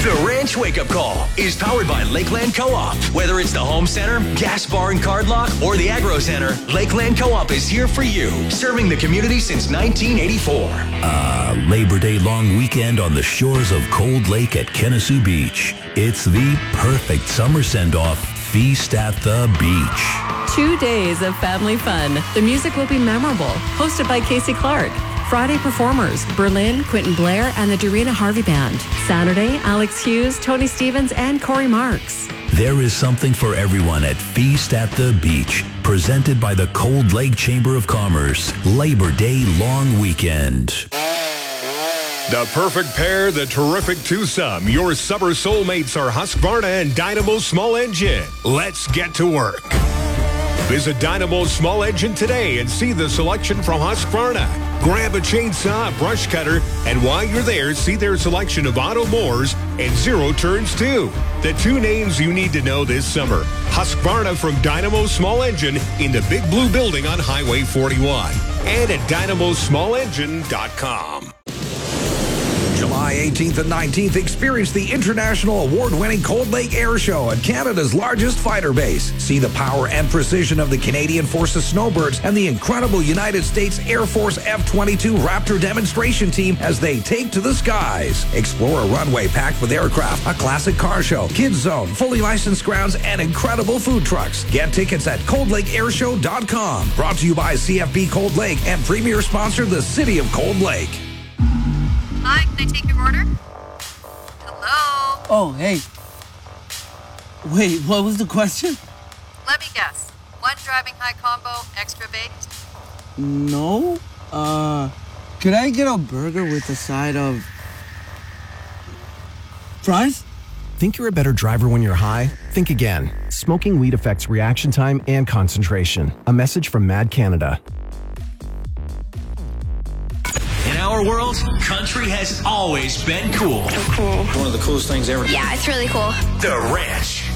The Ranch Wake Up Call is powered by Lakeland Co-op. Whether it's the home center, gas bar and card lock, or the agro center, Lakeland Co-op is here for you, serving the community since 1984. Labor Day long weekend on the shores of Cold Lake at Kennesaw Beach. It's the perfect summer send-off feast at the beach. 2 days of family fun. The music will be memorable. Hosted by Casey Clark. Friday performers, Berlin, Quentin Blair, and the Dorina Harvey Band. Saturday, Alex Hughes, Tony Stevens, and Corey Marks. There is something for everyone at Feast at the Beach. Presented by the Cold Lake Chamber of Commerce. Labor Day long weekend. The perfect pair, the terrific twosome. Your summer soulmates are Husqvarna and Dynamo Small Engine. Let's get to work. Visit Dynamo Small Engine today and see the selection from Husqvarna. Grab a chainsaw, a brush cutter, and while you're there, see their selection of auto mowers and zero turns too. The two names you need to know this summer. Husqvarna from Dynamo Small Engine in the Big Blue Building on Highway 41 and at dynamosmallengine.com. July 18th and 19th, experience the international award-winning Cold Lake Air Show at Canada's largest fighter base. See the power and precision of the Canadian Forces Snowbirds and the incredible United States Air Force F-22 Raptor demonstration team as they take to the skies. Explore a runway packed with aircraft, a classic car show, kids zone, fully licensed grounds, and incredible food trucks. Get tickets at coldlakeairshow.com. Brought to you by CFB Cold Lake and premier sponsor, the City of Cold Lake. Hi, can I take your order? Hello? Oh, hey. Wait, what was the question? Let me guess. One driving high combo, extra baked? No. Could I get a burger with a side of fries? Think you're a better driver when you're high? Think again. Smoking weed affects reaction time and concentration. A message from Mad Canada. In our world, country has always been cool. One of the coolest things ever. Yeah, it's really cool. The Ranch.